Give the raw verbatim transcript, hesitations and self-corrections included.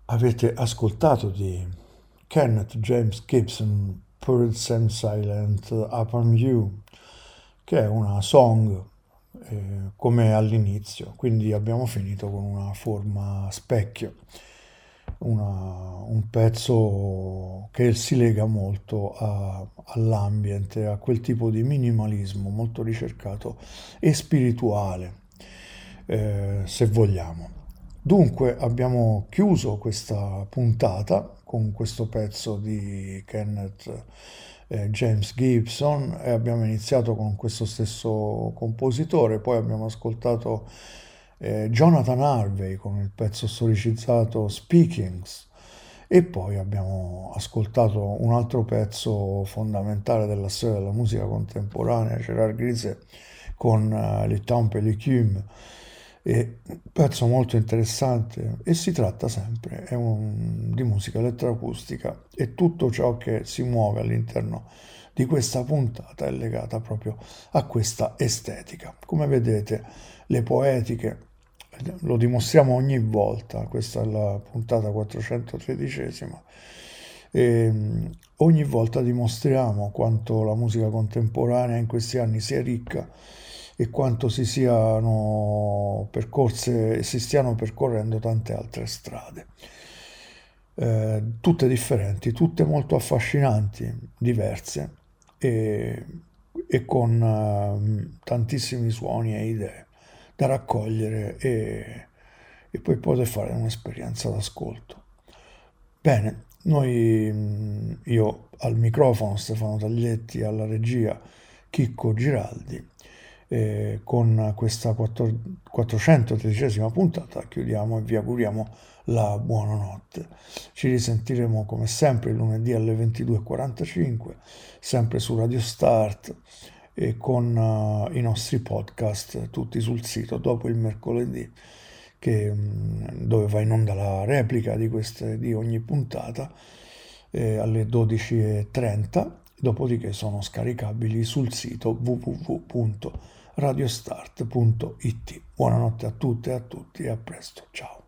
Avete ascoltato di Kenneth James Gibson Poured Some Silent Upon You, che è una song eh, come all'inizio, quindi abbiamo finito con una forma a specchio, una- un pezzo che si lega molto a- all'ambient, a quel tipo di minimalismo molto ricercato e spirituale, eh, se vogliamo. Dunque abbiamo chiuso questa puntata con questo pezzo di Kenneth eh, James Gibson e abbiamo iniziato con questo stesso compositore, poi abbiamo ascoltato eh, Jonathan Harvey con il pezzo storicizzato Speakings e poi abbiamo ascoltato un altro pezzo fondamentale della storia della musica contemporanea, Gerard Griset con uh, Le Temps et l'Écume, e un pezzo molto interessante e si tratta sempre è un- di musica elettroacustica e tutto ciò che si muove all'interno di questa puntata è legata proprio a questa estetica. Come vedete, le poetiche lo dimostriamo ogni volta, questa è la puntata quattrocentotredicesima, e mh, ogni volta dimostriamo quanto la musica contemporanea in questi anni sia ricca e quanto si siano percorse, si stiano percorrendo tante altre strade, eh, tutte differenti, tutte molto affascinanti, diverse e, e con eh, tantissimi suoni e idee da raccogliere e, e poi poter fare un'esperienza d'ascolto. Bene, noi, mh, io al microfono, Stefano Taglietti, alla regia Chicco Giraldi, eh, con questa quattrocentotredicesima puntata chiudiamo e vi auguriamo la buonanotte. Ci risentiremo come sempre il lunedì alle ventidue e quarantacinque, sempre su Radio Start e con uh, i nostri podcast tutti sul sito dopo il mercoledì che, mh, dove va in onda la replica di, queste, di ogni puntata eh, alle dodici e trenta, dopodiché sono scaricabili sul sito w w w punto radiostart punto it. Buonanotte a tutte e a tutti e a presto, ciao.